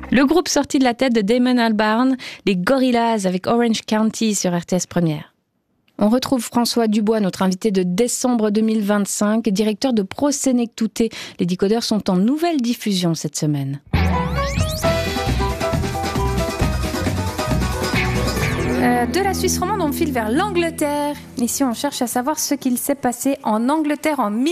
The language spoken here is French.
Le groupe sorti de la tête de Damon Albarn, les Gorillaz avec Orange County sur RTS Première. On retrouve François Dubois, notre invité de décembre 2025, directeur de Pro Senectute. Les décodeurs sont en nouvelle diffusion cette semaine. De la Suisse romande, on file vers l'Angleterre. Ici, on cherche à savoir ce qu'il s'est passé en Angleterre en